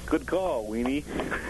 Good call, Weenie.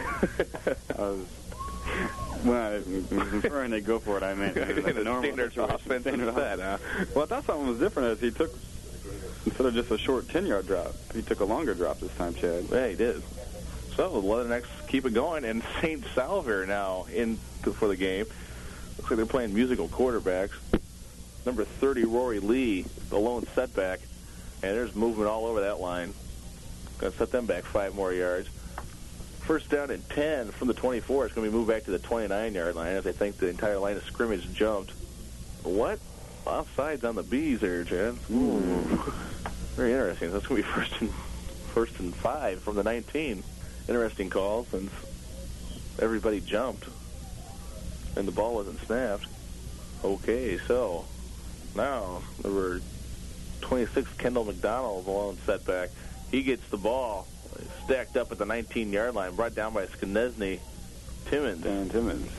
When I was referring to go for it, I meant like the normal standard offense instead, huh? Well, I thought something was different as he took, instead of just a short 10-yard drop, he took a longer drop this time, Chad. Yeah, he did. So the Leathernecks keep it going, and St. Salver now in for the game. Looks like they're playing musical quarterbacks. Number 30, Rory Lee, the lone setback, and there's movement all over that line. Going to set them back 5 more yards. First down and 10 from the 24. It's going to be moved back to the 29-yard line as I think the entire line of scrimmage jumped. What? Offsides on the Bees there, Chad. Ooh. Very interesting. That's going to be first and 5 from the 19. Interesting call since everybody jumped and the ball wasn't snapped. Okay, so now number 26, Kendall McDonald, the lone setback. He gets the ball stacked up at the 19-yard line, brought down by Skenesny Timmons. Dan Timmons.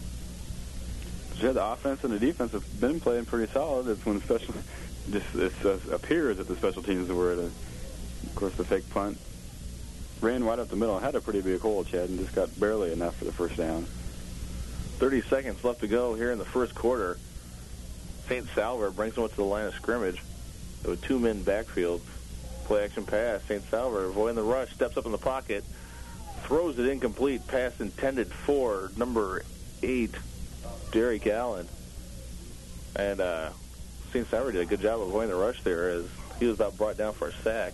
Yeah, the offense and the defense have been playing pretty solid. It's when it appears that the special teams were at of course, the fake punt ran right up the middle, had a pretty big hole, Chad, and just got barely enough for the first down. 30 seconds left to go here in the first quarter. St. Salver brings them up to the line of scrimmage. There were 2 men backfield. Play action pass. St. Salver avoiding the rush, steps up in the pocket, throws it incomplete. Pass intended for number 8, Derek Allen. And St. Salver did a good job of avoiding the rush there as he was about brought down for a sack.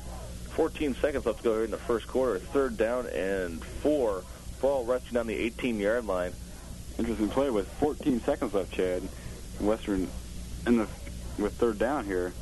14 seconds left to go here in the first quarter. 3rd down and 4. Ball resting on the 18-yard line. Interesting play with 14 seconds left, Chad. Western with 3rd down here.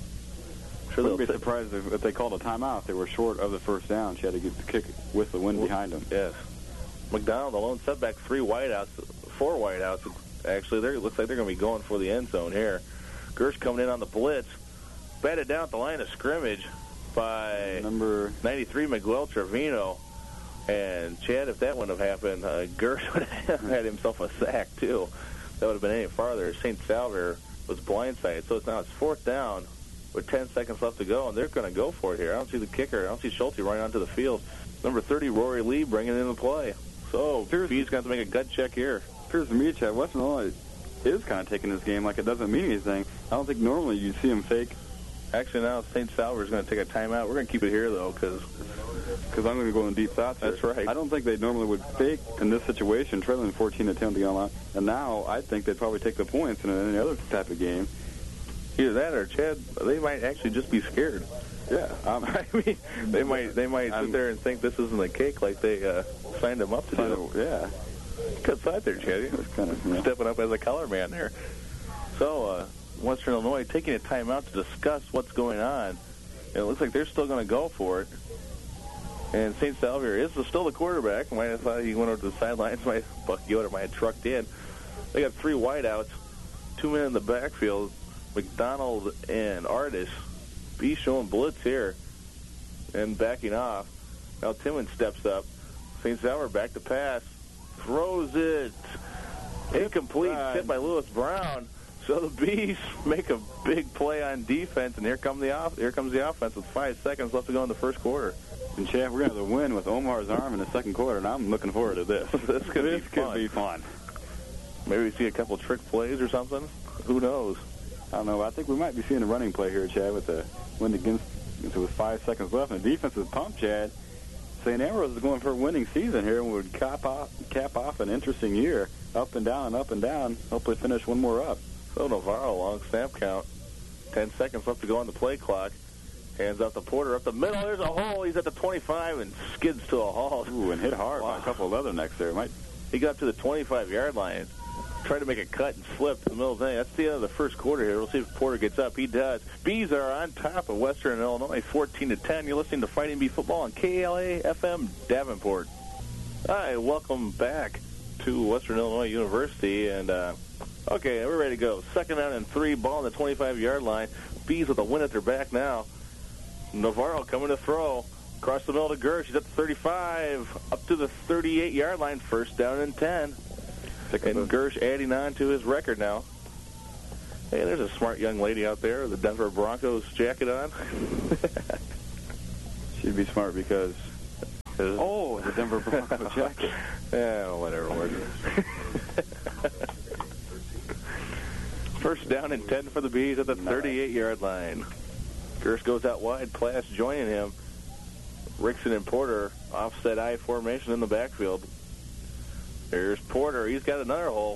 Sure, wouldn't be surprised if they called a timeout. They were short of the first down. She had to get the kick with the wind behind them. Yes. McDonald, the lone setback, 4 wideouts. Actually, it looks like they're going to be going for the end zone here. Gersh coming in on the blitz. Batted down at the line of scrimmage by number 93, Miguel Trevino. And, Chad, if that wouldn't have happened, Gersh would have had himself a sack, too. That would have been any farther. St. Salver was blindsided. So now it's 4th down with 10 seconds left to go, and they're going to go for it here. I don't see the kicker. I don't see Schulte running onto the field. Number 30, Rory Lee, bringing in the play. So Bees going to have to make a gut check here. Appears to me, Chad, Western Illinois is kind of taking this game like it doesn't mean anything. I don't think normally you'd see them fake. Actually, now St. Salver is going to take a timeout. We're going to keep it here, though, because I'm going to go in deep thoughts here. That's right. I don't think they normally would fake in this situation, trailing 14-10 to the line. And now I think they'd probably take the points in any other type of game. Either that or, Chad, they might actually just be scared. Yeah. I mean, they might sit there and think this isn't a cake like they signed them up to do. Yeah. Good side there, Chad. Kind of stepping up as a color man there. So, Western Illinois taking a timeout to discuss what's going on. And it looks like they're still going to go for it. And St. Salver is still the quarterback. Might have thought he went over to the sidelines. Buck Yoder might have trucked in. They got 3 wideouts, 2 men in the backfield. McDonald and Artis. B showing blitz here and backing off. Now Timmons steps up. St. Salver back to pass. Throws it. Incomplete. Hit by Lewis Brown. So the Bees make a big play on defense, and here comes the offense with 5 seconds left to go in the first quarter. And, Chad, we're going to have the win with Omar's arm in the second quarter, and I'm looking forward to this. This could be fun. Maybe we see a couple trick plays or something. Who knows? I don't know. I think we might be seeing a running play here, Chad, with the win against with 5 seconds left. And the defense is pumped, Chad. St. Ambrose is going for a winning season here and would cap off an interesting year. Up and down, up and down. Hopefully finish one more up. So Navarro, long snap count. 10 seconds left to go on the play clock. Hands out to Porter up the middle. There's a hole. He's at the 25 and skids to a halt. Ooh, and hit hard by a couple of Leathernecks there. He got up to the 25-yard line. Tried to make a cut and slipped in the middle of the thing. That's the end of the first quarter here. We'll see if Porter gets up. He does. Bees are on top of Western Illinois, 14-10. You're listening to Fighting Bee Football on KLA-FM Davenport. Hi, welcome back to Western Illinois University. And, okay, we're ready to go. 2nd down and 3, ball on the 25-yard line. Bees with a win at their back now. Navarro coming to throw. Across the middle to Gersh. He's at the 35. Up to the 38-yard line. 1st down and 10. And Gersh adding on to his record now. Hey, there's a smart young lady out there with the Denver Broncos jacket on. She'd be smart because Oh, the Denver Bronco jacket. Yeah, whatever. First down and 10 for the Bees at the 38-yard line. Gerst goes out wide. Plass joining him. Rickson and Porter offset I formation in the backfield. There's Porter. He's got another hole.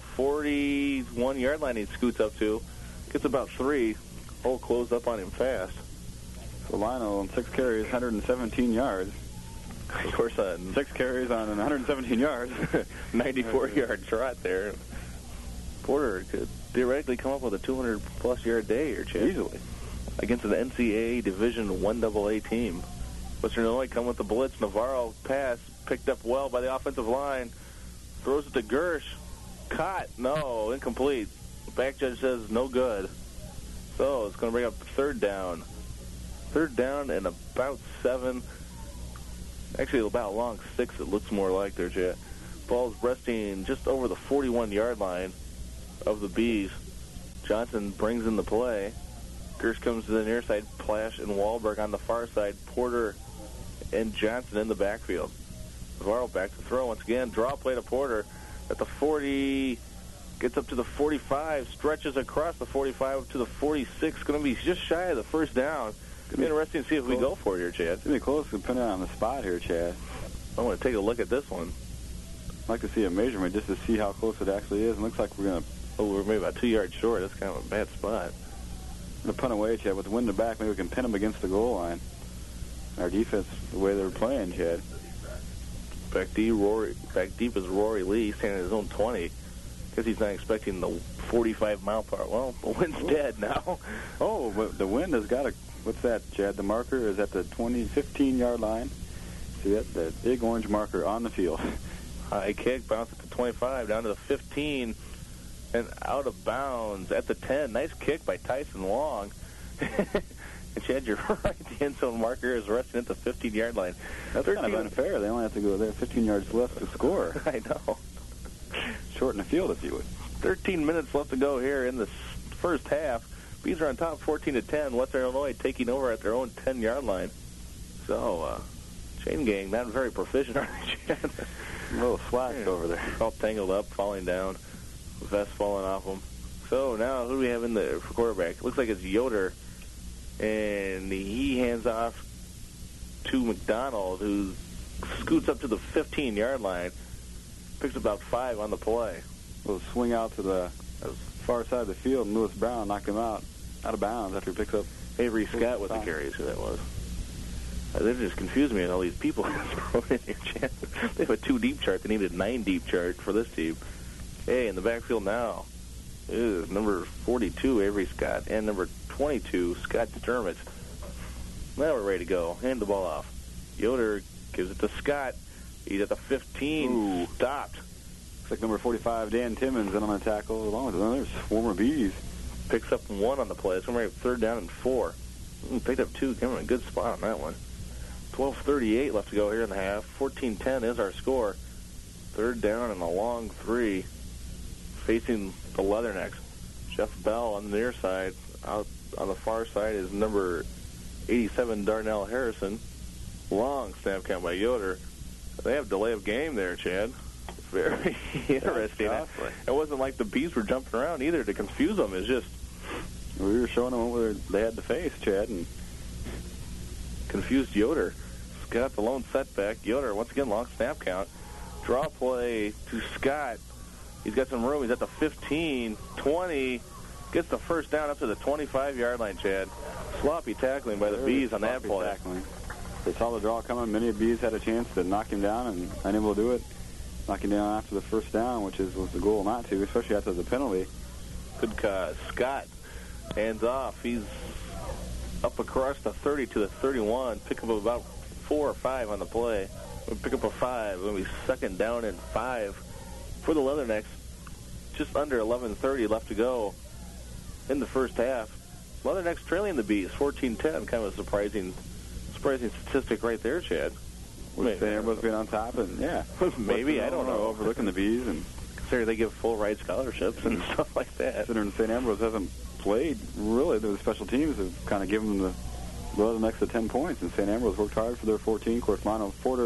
41-yard line he scoots up to. Gets about 3. Hole closed up on him fast. So Lionel on 6 carries, 117 yards. Of course, 6 carries on 117 yards. 94-yard trot there. Porter could theoretically come up with a 200-plus yard day here, Chad. Easily. Against an NCAA Division 1AA team. Western Illinois come with the blitz. Navarro pass picked up well by the offensive line. Throws it to Gersh. Caught. No, incomplete. The back judge says no good. So it's going to bring up third down. Third down and about 7. Actually, about long 6, it looks more like there, Chad. Ball's resting just over the 41-yard line of the Bees. Johnson brings in the play. Gerst comes to the near side. Plash and Wahlberg on the far side. Porter and Johnson in the backfield. Navarro back to throw once again. Draw play to Porter at the 40. Gets up to the 45. Stretches across the 45 to the 46. Going to be just shy of the first down. Going to be interesting to see if we go for it here, Chad. It's going to be close depending on the spot here, Chad. I want to take a look at this one. I'd like to see a measurement just to see how close it actually is. It looks like we're going to... Oh, we're maybe about 2 yards short. That's kind of a bad spot. The punt away, Chad. With the wind in the back, maybe we can pin them against the goal line. Our defense, the way they're playing, Chad. Back deep is Rory Lee, standing at his own 20. Because he's not expecting the 45-mile-per-hour. Well, the wind's dead now. Oh, but the wind has got a... What's that, Chad? The marker is at the 15-yard line. See that big orange marker on the field. High kick, bounce at the 25, down to the 15, and out of bounds at the 10. Nice kick by Tyson Long. And Chad, you're right. The end zone marker is resting at the 15-yard line. That's kind of unfair. They only have to go there 15 yards left to score. I know. Shorten the field, if you would. 13 minutes left to go here in the first half. Bees are on top 14-10. Western Illinois taking over at their own 10-yard line. So, chain gang, not very proficient, are they, Chad? A little slack over there. All tangled up, falling down. Vest falling off them. So now, who do we have in the quarterback? Looks like it's Yoder. And he hands off to McDonald, who scoots up to the 15-yard line. Picks about 5 on the play. We'll swing out to the far side of the field, and Lewis Brown knocked him out of bounds after he picks up Avery Scott with the carries, who that was. They just confused me with all these people thrown in here, Chad. They have a 2-deep chart. They needed a 9-deep chart for this team. Hey, in the backfield now is number 42, Avery Scott, and number 22, Scott Dermott. Now we're ready to go. Hand the ball off. Yoder gives it to Scott. He's at the 15. Ooh. Stopped. Looks like number 45, Dan Timmons, in on the tackle, along with another former Bees. Picks up 1 on the play. It's going to be third down and 4. Picked up 2. Came in a good spot on that one. 12:38 left to go here in the half. 14-10 is our score. Third down and a long 3. Facing the Leathernecks. Jeff Bell on the near side. Out on the far side is number 87, Darnell Harrison. Long snap count by Yoder. They have delay of game there, Chad. Very interesting. It wasn't like the Bees were jumping around either to confuse them. It's just... We were showing them what they had to face, Chad, and confused Yoder. Scott, the lone setback. Yoder, once again, long snap count. Draw play to Scott. He's got some room. He's at the 15, 20. Gets the first down up to the 25-yard line, Chad. Sloppy tackling by the Bees on that play. Tackling. They saw the draw coming. Many of the Bees had a chance to knock him down and unable to do it. Knock him down after the first down, which was the goal not to, especially after the penalty. Good cause. Scott hands off. He's up across the 30 to the 31. Pick up about 4 or 5 on the play. We'll pick up a 5. We'll be second down and 5 for the Leathernecks. Just under 11:30 left to go in the first half. Leathernecks trailing the Bees 14-10. Kind of a surprising statistic right there, Chad. With St. Ambrose being on top, and yeah, maybe, I don't know. Overlooking the Bees, and consider they give full ride scholarships and stuff like that. Considering St. Ambrose hasn't played really, the special teams have kind of given them the Leathernecks the 10 points, and St. Ambrose worked hard for their 14. Of course, Lionel Porter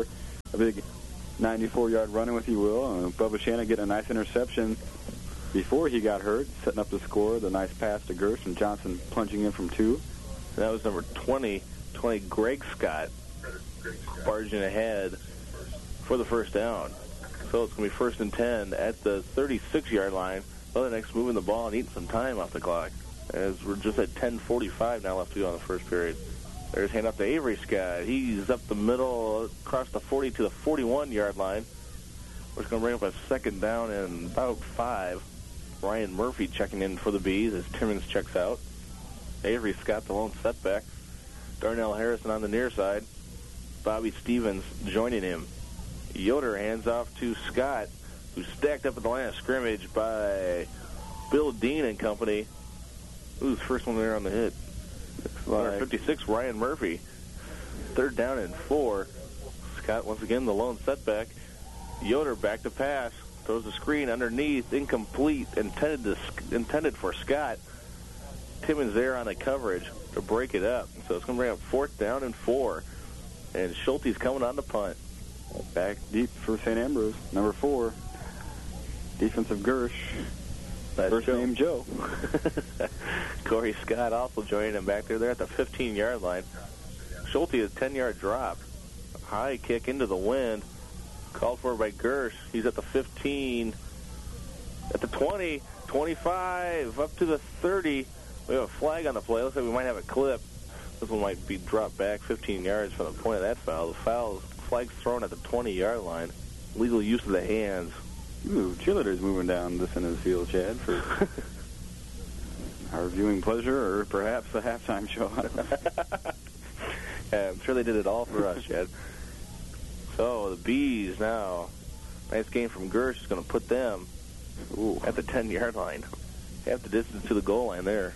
a big 94-yard run, if you will. Bubba Shannon getting a nice interception before he got hurt, setting up the score. The nice pass to Gersh, and Johnson plunging in from 2. That was number 20 Greg Scott, barging ahead for the first down. So it's going to be 1st and 10 at the 36-yard line. Leathernecks moving the ball and eating some time off the clock, as we're just at 10:45 now left to go in the first period. There's hand up to Avery Scott. He's up the middle, across the 40 to the 41-yard line. We're going to bring up a 2nd down and about 5. Ryan Murphy checking in for the Bees as Timmons checks out. Avery Scott, the lone setback. Darnell Harrison on the near side. Bobby Stevens joining him. Yoder hands off to Scott, who's stacked up at the line of scrimmage by Bill Dean and company. Who's the first one there on the hit? 56, Ryan Murphy. 3rd down and 4. Scott, once again, the lone setback. Yoder back to pass. Throws the screen underneath. Incomplete. Intended for Scott. Timmons there on the coverage to break it up. So it's going to bring up 4th down and 4. And Schulte's coming on the punt. Back deep for St. Ambrose. Number 4. Defensive Gersh. First name Joe. Corey Scott also joining him back there. They're at the 15-yard line. Schulte, a 10-yard drop. High kick into the wind. Called for by Gersh. He's at the 15. At the 20. 25. Up to the 30. We have a flag on the play. Looks like we might have a clip. This one might be dropped back 15 yards from the point of that foul. The flag's thrown at the 20-yard line. Legal use of the hands. Ooh, cheerleaders moving down this end of the field, Chad, for our viewing pleasure, or perhaps the halftime show. Yeah, I'm sure they did it all for us, Chad. So the Bees now, nice game from Gersh is going to put them at the 10-yard line. Half the distance to the goal line there.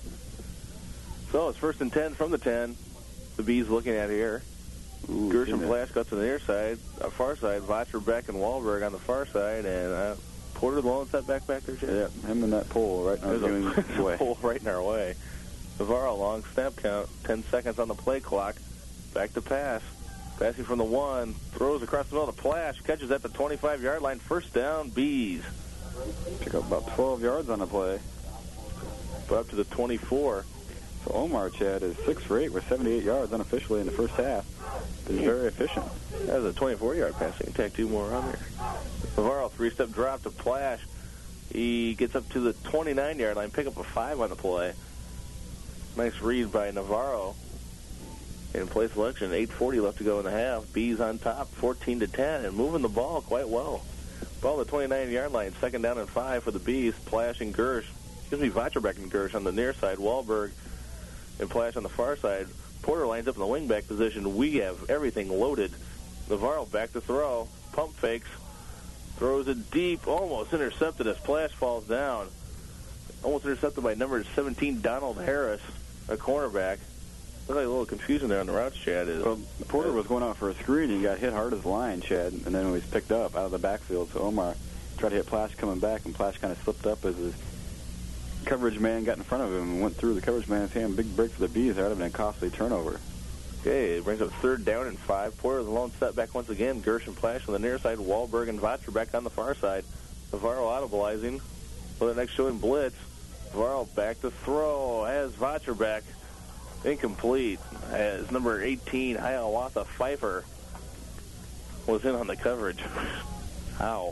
So it's 1st and 10 from the 10. The Bees looking at here. Gersh and Plaskett to the near side, far side. Vacher, Beck, and Wahlberg on the far side, and Porter, the lone setback back there, Chad. Yeah, him and that pole right in our way. Pole right in our way. Navarro, long snap count, 10 seconds on the play clock. Back to pass. Passing from the 1, throws across the middle to Plash, catches at the 25-yard line. 1st down, Bees. Pick up about 12 yards on the play. But up to the 24. So Omar, Chad, is 6 for 8 with 78 yards unofficially in the first half. He's very efficient. That was a 24-yard pass. He can tack 2 more on there. Navarro, 3-step drop to Plash. He gets up to the 29-yard line, pick up a 5 on the play. Nice read by Navarro. In play selection, 8:40 left to go in the half. Bees on top, 14-10, and moving the ball quite well. Ball at the 29-yard line, 2nd down and 5 for the Bees. Plash and Gersh. Vacherbeck and Gersh on the near side. Wahlberg and Plash on the far side. Porter lines up in the wingback position. We have everything loaded. Navarro back to throw. Pump fakes. Throws it deep. Almost intercepted as Plash falls down. Almost intercepted by number 17, Donald Harris, a cornerback. Looks like a little confusion there on the routes, Chad. Well, Porter was going out for a screen. He got hit hard as line, Chad, and then he was picked up out of the backfield. So Omar tried to hit Plash coming back, and Plash kind of slipped up as his coverage man got in front of him and went through the coverage man's hand. Big break for the Bees. That would have been a costly turnover. Okay, it brings up 3rd down and 5. Porter the lone setback once again. Gersh and Plash on the near side. Wahlberg and Vacherbeck on the far side. Navarro audibilizing for the next showing blitz. Navarro back to throw. Has Vacherbeck. Incomplete. As number 18, Hiawatha Pfeiffer was in on the coverage. How?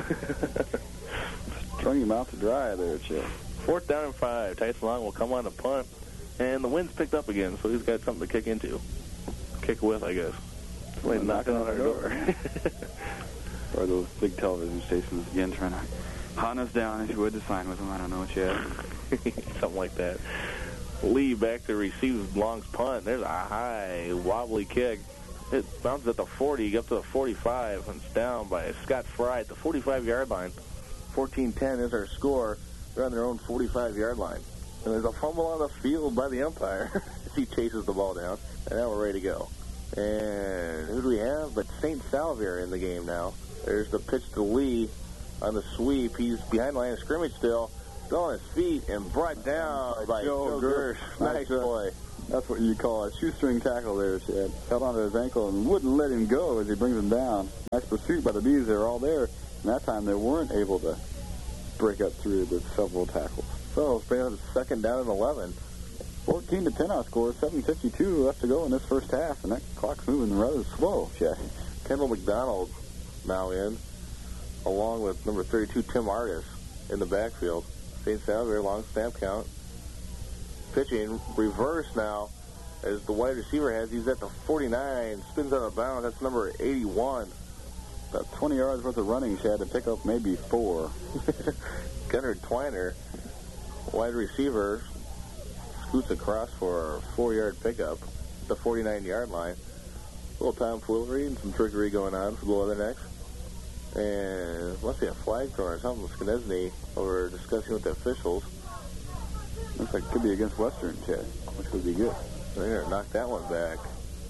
Strung him out to dry there, Chad. 4th down and 5. Tyson Long will come on to punt. And the wind's picked up again, so he's got something to kick into. Kick with, I guess. Somebody's knocking on our door. Or those big television stations again trying to hunt us down, if you would, to sign with them. I don't know, Chad. Something like that. Lee back to receive Long's punt. There's a high, wobbly kick. It bounces at the 40, up to the 45, and it's down by Scott Fry at the 45-yard line. 14-10 is our score. They're on their own 45-yard line. And there's a fumble on the field by the umpire as he chases the ball down. And now we're ready to go. And who do we have? But St. Salvier in the game now. There's the pitch to Lee on the sweep. He's behind the line of scrimmage still. Still on his feet and brought down by Joe Gersh. Nice play. That's what you call a shoestring tackle there, Chad. Held onto his ankle and wouldn't let him go as he brings him down. Nice pursuit by the Bees. They were all there. And that time they weren't able to break up through the several tackles. So it's bringing up second down and 11. 14-10 our score. 7:52 left to go in this first half, and that clock's moving rather slow, Chad. Kendall McDonald now in, along with number 32, Tim Artis, in the backfield. St. Salvador, long snap count. Pitching reverse now as the wide receiver has. He's at the 49, spins out of bounds. That's number 81. About 20 yards worth of running, Chad, to pick up maybe 4. Gunnar Twiner, wide receiver, scoots across for a 4-yard pickup at the 49-yard line. A little tomfoolery and some trickery going on for the Leathernecks. And must be a flag throw or something. Skenesny over discussing with the officials. Looks like it could be against Western, Chad, which would be good. They're going to knock that one back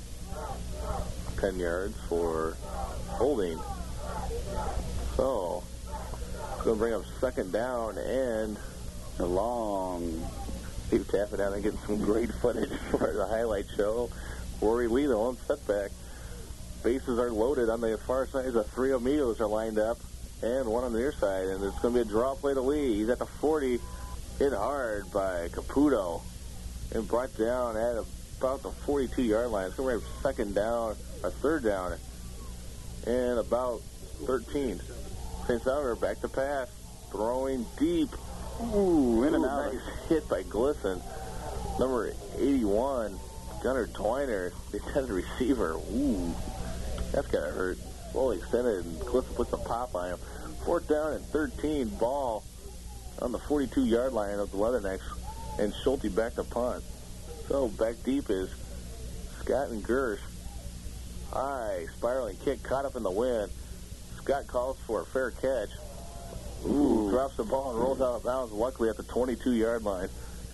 10 yards for holding. So, it's going to bring up second down and a long... Steve tap it down and get some great footage for the highlight show. Rory Lee, the lone setback. Bases are loaded on the far side. The 3 amigos are lined up and one on the near side. And it's going to be a draw play to Lee. He's at the 40. Hit hard by Caputo and brought down at about the 42-yard line. It's going to be second down, or third down, and about 13. St. Salvador back to pass, throwing deep. Ooh, in and out. Nice hit by Glisson. Number 81, Gunnar Twiner, the intended receiver. Ooh, that's got to hurt. Well extended, and Glisson puts a pop on him. Fourth down and 13, ball on the 42-yard line of the Leathernecks, and Schulte back to punt. So back deep is Scott and Gersh. High spiraling kick caught up in the wind. Scott calls for a fair catch. Ooh, drops the ball and rolls out of bounds, luckily at the 22-yard line.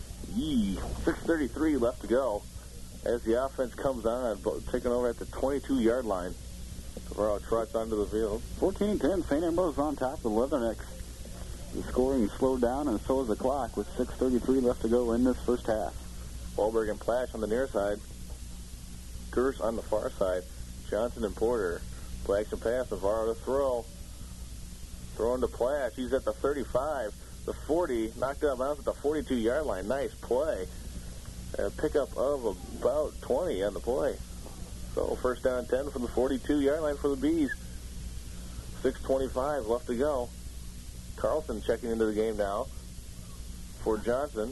6:33 left to go as the offense comes on, taking over at the 22-yard line. Navarro trots onto the field. 14-10, St. Ambrose on top of the Leathernecks. The scoring slowed down, and so is the clock, with 6:33 left to go in this first half. Wahlberg and Plash on the near side. Gersh on the far side. Johnson and Porter. Play action pass. Navarro to throw. Throwing to Plash. He's at the 35. The 40. Knocked out of bounds at the 42-yard line. Nice play. A pickup of about 20 on the play. So first down and 10 from the 42-yard line for the Bees. 6:25 left to go. Carlson checking into the game now for Johnson.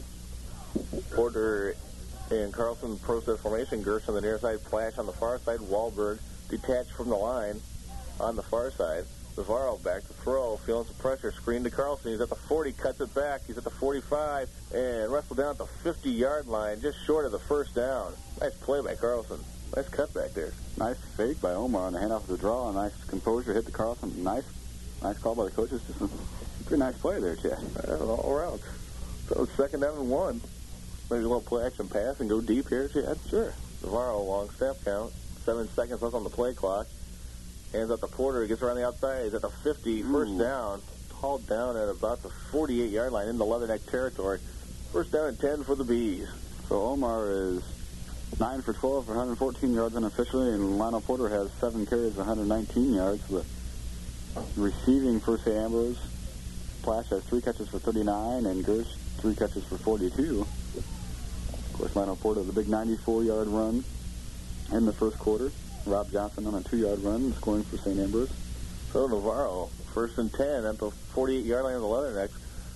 Porter and Carlson process formation. Gersh on the near side, Plash on the far side. Wahlberg detached from the line on the far side. Navarro back to throw, feeling some pressure. Screen to Carlson. He's at the 40, cuts it back. He's at the 45, and wrestled down at the 50-yard line, just short of the first down. Nice play by Carlson. Nice cut back there. Nice fake by Omar on the handoff of the draw. Nice composure, hit to Carlson. Nice call by the coaches. Just a pretty nice play there, Chad. All around. So it's second down and 1. Maybe a little play action pass and go deep here, Chad. Sure. Navarro, long snap count. 7 seconds left on the play clock. Hands up to Porter. Gets around the outside. He's at the 50. First down. Hauled down at about the 48-yard line in the Leatherneck territory. First down and 10 for the Bees. So Omar is 9 for 12 for 114 yards unofficially, and Lionel Porter has 7 carries, 119 yards. The receiving for St. Ambrose, Plash has 3 catches for 39, and Gersh 3 catches for 42. Of course, Lionel Porter, the big 94-yard run in the first quarter. Rob Johnson on a 2-yard run, scoring for St. Ambrose. So Navarro, first and 10 at the 48-yard line of the Leathernecks.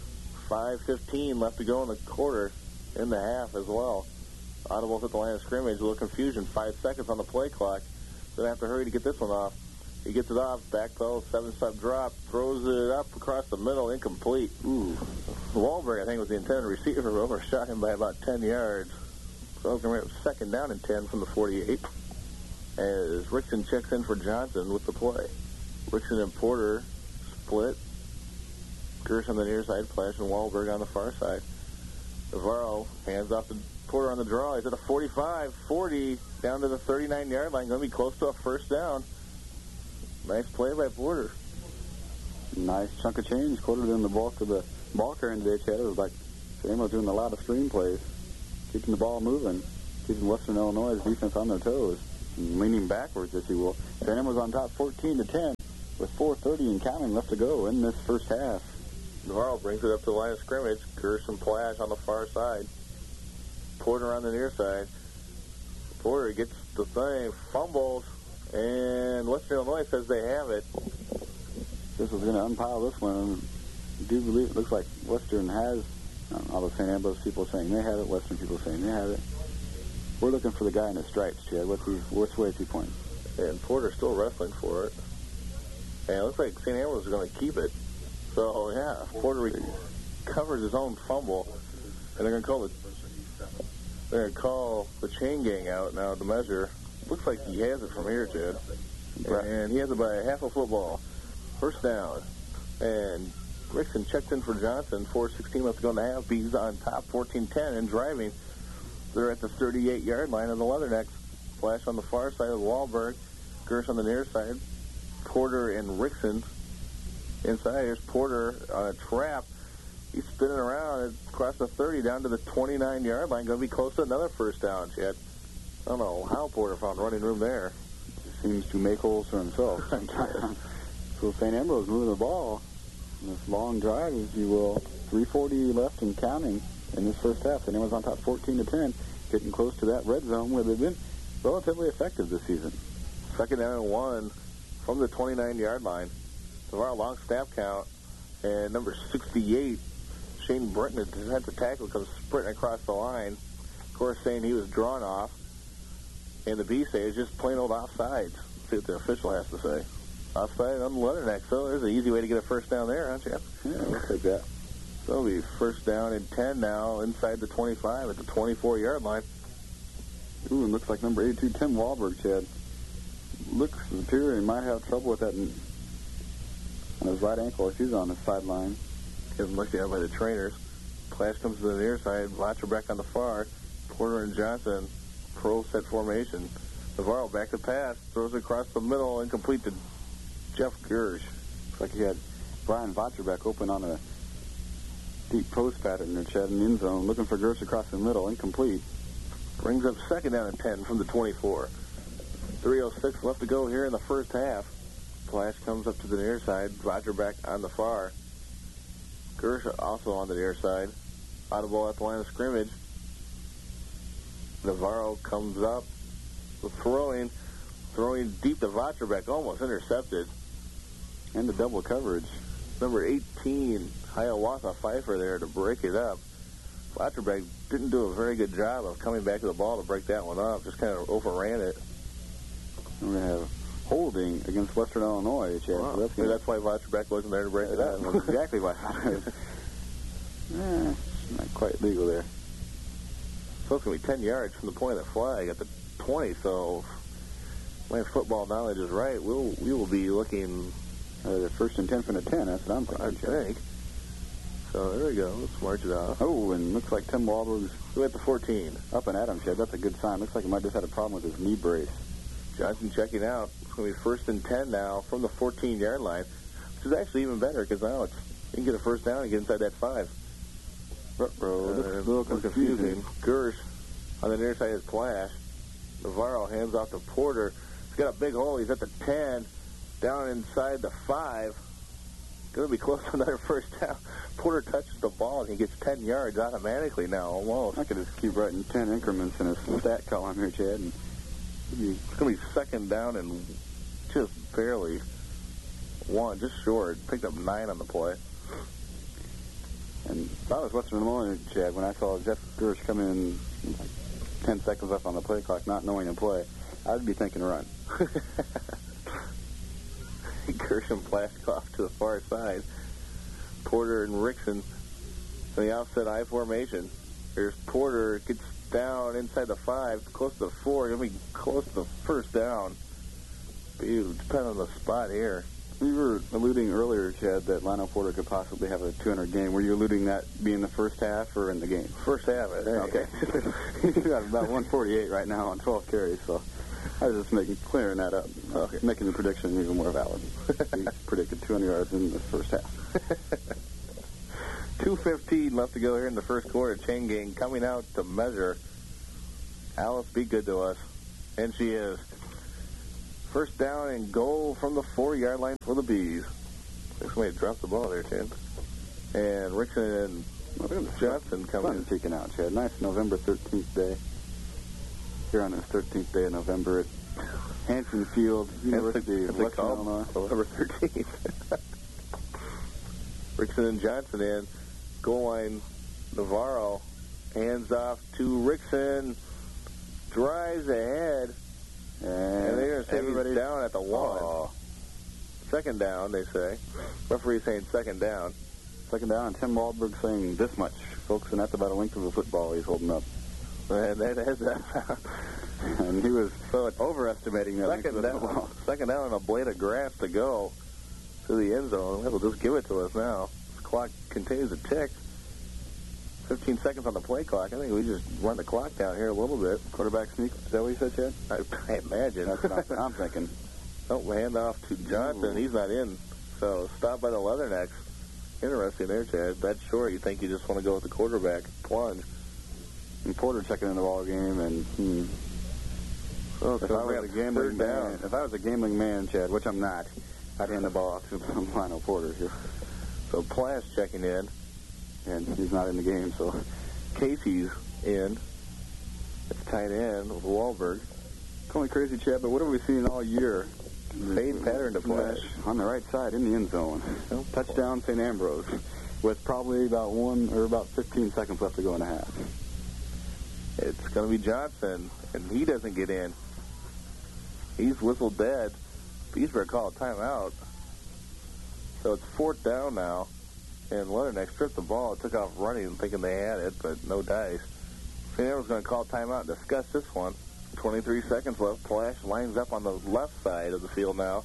5:15 left to go in the quarter, in the half as well. Audibles at the line of scrimmage, a little confusion. 5 seconds on the play clock. Going to have to hurry to get this one off. He gets it off, back pedal, 7-step drop, throws it up across the middle, incomplete. Ooh. Wahlberg, I think, was the intended receiver, overshot him by about 10 yards. So it's going to be second down and 10 from the 48. As Rickson checks in for Johnson with the play. Rickson and Porter split. Gersh on the near side, Plash and Wahlberg on the far side. Navarro hands off to Porter on the draw. He's at the 45, 40, down to the 39-yard line. Going to be close to a first down. Nice play by Porter. Nice chunk of change, quartered in the bulk of the ball carrying today, Chad. It was like Samuel doing a lot of screen plays, keeping the ball moving. keeping Western Illinois' defense on their toes, and leaning backwards, if you will. St. Ambrose on top 14-10 with 4:30 and counting left to go in this first half. Navarro brings it up to the line of scrimmage. Gershon Plash on the far side. Porter on the near side. Porter gets the thing, fumbles, and Western Illinois says they have it. This is going to unpile this one. I do believe it looks like Western has, all the St. Ambrose people saying they have it, Western people saying they have it. We're looking for the guy in the stripes, Chad. Which way is he pointing? And Porter's still wrestling for it. And it looks like St. Ambrose is going to keep it. So, yeah, Porter covers his own fumble. And they're going to call the chain gang out now to measure. Looks like he has it from here, Chad. Right. And he has it by a half a football. First down. And Rickson checked in for Johnson. 4:16 left to go in the half. Bees on top, 14-10 and driving. They're at the 38-yard line of the Leathernecks. Flash on the far side of Wahlberg. Gersh on the near side. Porter and Rickson inside. Here's Porter on a trap. He's spinning around across the 30 down to the 29-yard line. Going to be close to another first down, Chad. I don't know how Porter found running room there. He seems to make holes for himself sometimes. So St. Ambrose moving the ball in this long drive, if you will. 3:40 left and counting in this first half. St. Ambrose on top 14-10, getting close to that red zone where they've been relatively effective this season. Second down and 1 from the 29-yard line. So our long snap count, and number 68, Shane Britton, the defensive tackle, comes sprinting across the line. Of course, saying he was drawn off. And the B say is just plain old offsides. Let's see what the official has to say. Offside on the Leatherneck. So there's an easy way to get a first down there, huh, Jeff? Yeah, looks like that. So it'll be first down and 10 now inside the 25 at the 24-yard line. Ooh, and looks like number 82, Tim Wahlberg, Chad. Looks as if he might have trouble with that on his right ankle as he's on the sideline. Given looked at by the trainers. Clash comes to the near side. Vacher back on the far. Porter and Johnson, pro set formation. Navarro back to pass. Throws it across the middle. Incomplete to Jeff Gersh. Looks like he had Brian Vacher back open on a deep post pattern there, Chad, in the end zone. Looking for Gersh across the middle. Incomplete. Brings up second down and 10 from the 24. 3:06 left to go here in the first half. Flash comes up to the near side. Vacher back on the far. Gersh also on the near side. Audible at the line of scrimmage. Navarro comes up. Throwing deep to Vacherbeck, almost intercepted. And the double coverage. Number 18, Hiawatha Pfeiffer there to break it up. Vacherbeck didn't do a very good job of coming back to the ball to break that one up. Just kind of overran it. We're going to have holding against Western Illinois, Chad. Wow. So that's why Vacherbeck wasn't there to break it up. That's exactly why. Not quite legal there. So it's going to be 10 yards from the point of the flag at the 20, so if my football knowledge is right, we will be looking the first and 10 from the 10. That's what I'm thinking. I think. So there we go. Let's march it off. Oh, and looks like Tim Wahlberg's at the 14. Up and at him, Chad. That's a good sign. Looks like he might have just had a problem with his knee brace. Johnson checking out. It's going to be first and 10 now from the 14-yard line, which is actually even better because now you can get a first down and get inside that 5. Looks a little confusing. Gersh on the near side is Flash. Navarro hands off to Porter. He's got a big hole. He's at the 10, down inside the 5. Going to be close to another first down. Porter touches the ball, and he gets 10 yards automatically now, almost. I could just keep writing 10 increments in a stat column here, Chad. And it's going to be second down and just barely one, just short. Picked up 9 on the play. And that was Western Illinois, Chad, when I saw Jeff Gersh come in 10 seconds left on the play clock, not knowing to play. I'd be thinking run. Gersh and Plask off to the far side. Porter and Rickson in the offset I formation. There's Porter, gets down inside the 5, close to the 4. Going to be close to the first down. Depending on the spot here. We were alluding earlier, Chad, that Lionel Porter could possibly have a 200 game. Were you alluding that being the first half or in the game? First half, I think. Okay. He's got about 148 right now on 12 carries, so I was just clearing that up. Okay. Making the prediction even more valid. He predicted 200 yards in the first half. 2:15 left to go here in the first quarter. Chain gang coming out to measure. Alice, be good to us. And she is. First down and goal from the 4-yard line for the Bees. Looks somebody dropped the ball there, Chad. And Rickson and Johnson coming in. Peeking out, Chad. Nice November 13th day. Here on this 13th day of November at Hanson Field, University of Western Illinois. November 13th. Rickson and Johnson in. Goal line, Navarro. Hands off to Rickson. Drives ahead. And they're going to say everybody's down at the 1. Second down, they say. Referee saying second down. Second down, and Tim Waldberg saying this much. Folks, and that's about a length of a football he's holding up. And that is and he was overestimating that. Second down and a blade of grass to go to the end zone. They'll just give it to us now. This clock continues to tick. 15 seconds on the play clock. I think we just run the clock down here a little bit. Quarterback sneak. Is that what you said, Chad? I imagine. That's what I'm thinking. Oh, hand off to Johnson. Ooh. He's not in. So stop by the Leathernecks. Interesting there, Chad. That's short. You think you just want to go with the quarterback plunge. And Porter checking in the ball game. And so if I was a gambling man, Chad, which I'm not, I'd hand the ball off to Lionel Porter here. So Plass checking in. And he's not in the game, so Casey's in. It's tight end with Wahlberg. Call me crazy, Chad, but what have we seen all year? Fade pattern to Plass. On the right side in the end zone. Touchdown, St. Ambrose, with probably about 15 seconds left to go in a half. It's going to be Johnson, and he doesn't get in. He's whistled dead. Beesburg called a timeout. So it's 4th down now. And Leatherneck stripped the ball, took off running, thinking they had it, but no dice. St. Ambrose going to call timeout and discuss this one. 23 seconds left. Plash lines up on the left side of the field now.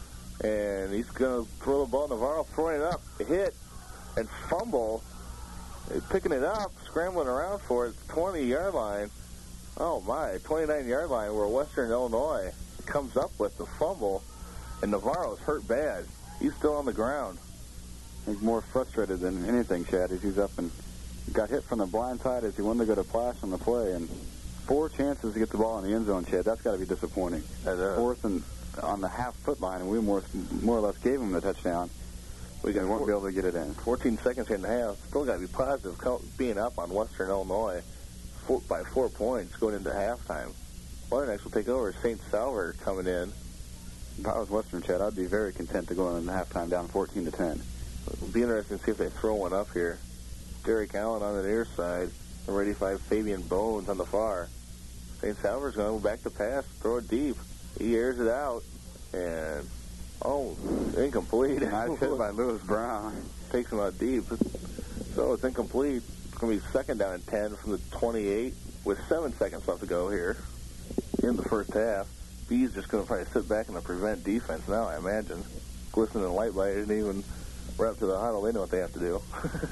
And he's going to throw the ball. Navarro throwing it up. Hit and fumble. He's picking it up, scrambling around for it. 20-yard line. Oh, my. 29-yard line where Western Illinois comes up with the fumble. And Navarro's hurt bad. He's still on the ground. He's more frustrated than anything, Chad, as he's up and got hit from the blind side as he wanted to go to Plash on the play. And 4 chances to get the ball in the end zone, Chad. That's got to be disappointing. 4th and on the half-foot line, and we more or less gave him the touchdown. We won't be able to get it in. 14 seconds and a half. Still got to be positive being up on Western Illinois by 4 points going into halftime. Leathernecks will take over. St. Salver coming in. If I was Western, Chad, I'd be very content to go in halftime down 14-10. It'll be interesting to see if they throw one up here. Derek Allen on the near side. Number 85, Fabian Bones on the far. St. Salver's going to go back to pass, throw it deep. He airs it out, and, incomplete. Nice hit by Lewis Brown. Takes him out deep. So it's incomplete. It's going to be 2nd down and 10 from the 28 with 7 seconds left to go here in the first half. B's just going to probably sit back in the prevent defense now, I imagine. Glistening light by it isn't even right up to the huddle. They know what they have to do.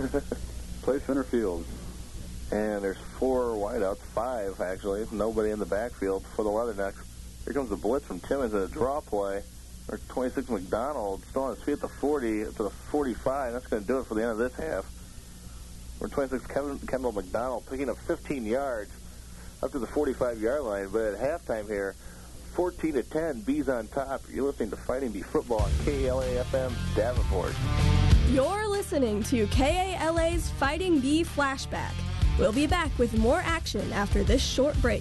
Play center field. And there's 4 wideouts, 5 actually. Nobody in the backfield for the Leathernecks. Here comes the blitz from Timmons and a draw play. There's 26 McDonald still on his feet at the 40 to the 45. That's going to do it for the end of this half. We're 26 Kendall McDonald picking up 15 yards up to the 45-yard line. But at halftime here, 14-10, Bees on top. You're listening to Fighting Bee Football on KALA-FM Davenport. You're listening to KALA's Fighting Bee Flashback. We'll be back with more action after this short break.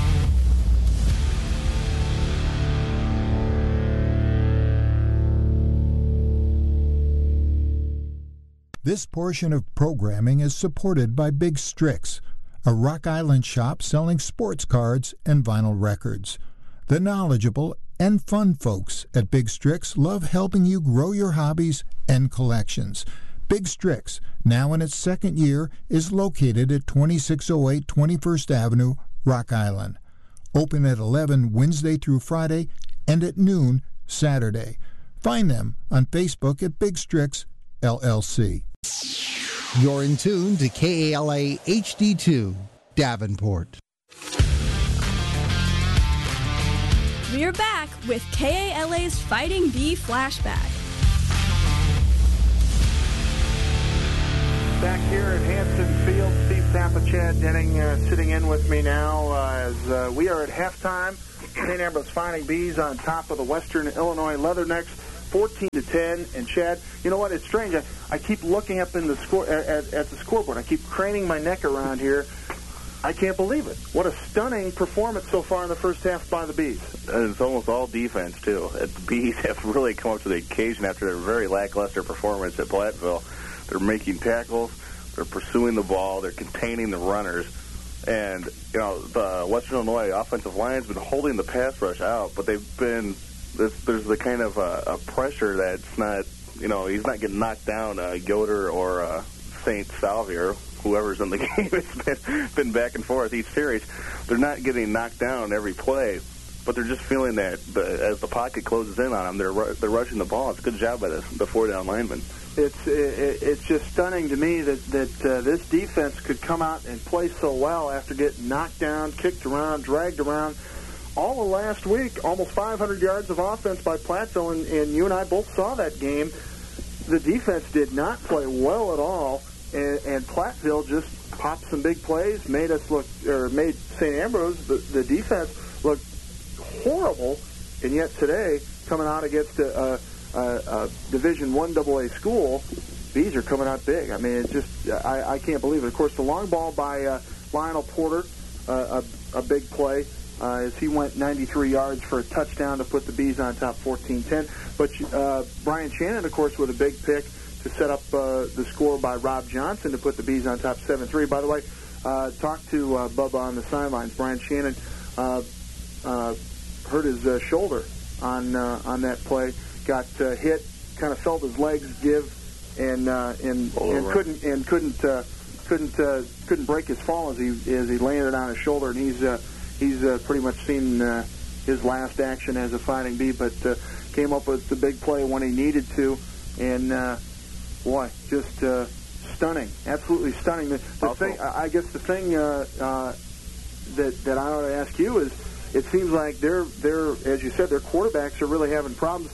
This portion of programming is supported by Big Strix, a Rock Island shop selling sports cards and vinyl records. The knowledgeable and fun folks at Big Strix love helping you grow your hobbies and collections. Big Strix, now in its 2nd year, is located at 2608 21st Avenue, Rock Island. Open at 11 Wednesday through Friday and at noon Saturday. Find them on Facebook at Big Strix LLC. You're in tune to KALA HD2, Davenport. We're back with KALA's Fighting Bee Flashback. Back here at Hanson Field, Steve Tappa, Chad Denning sitting in with me now as we are at halftime. St. Ambrose Fighting Bees on top of the Western Illinois Leathernecks, 14-10. And Chad, you know what? It's strange. I keep looking up in the score at the scoreboard. I keep craning my neck around here. I can't believe it. What a stunning performance so far in the first half by the Bees. And it's almost all defense, too. The Bees have really come up to the occasion after their very lackluster performance at Platteville. They're making tackles. They're pursuing the ball. They're containing the runners. And, you know, the Western Illinois offensive line's been holding the pass rush out, but they've been there's the kind of a pressure that's not, you know, he's not getting knocked down. Yoder or St. Salvier, whoever's in the game, it's been back and forth each series. They're not getting knocked down every play, but they're just feeling that as the pocket closes in on them, they're rushing the ball. It's a good job by the four-down linemen. It's just stunning to me that this defense could come out and play so well after getting knocked down, kicked around, dragged around. All of last week, almost 500 yards of offense by Platteville, and you and I both saw that game. The defense did not play well at all, and Platteville just popped some big plays, made St. Ambrose, the defense, look horrible, and yet today, coming out against a Division I AA school, Bees are coming out big. I mean, it's just, I can't believe it. Of course, the long ball by Lionel Porter, a big play, as he went 93 yards for a touchdown to put the Bees on top 14-10. But Brian Shannon, of course, with a big pick to set up the score by Rob Johnson to put the Bees on top 7-3. By the way, talked to Bubba on the sidelines. Brian Shannon hurt his shoulder on that play. Got hit, kind of felt his legs give, and couldn't break his fall as he landed on his shoulder, and he's pretty much seen his last action as a Fighting Bee, but came up with the big play when he needed to, and boy, just stunning, absolutely stunning. The thing, I guess, the thing that I ought to ask you is, it seems like they're as you said, their quarterbacks are really having problems.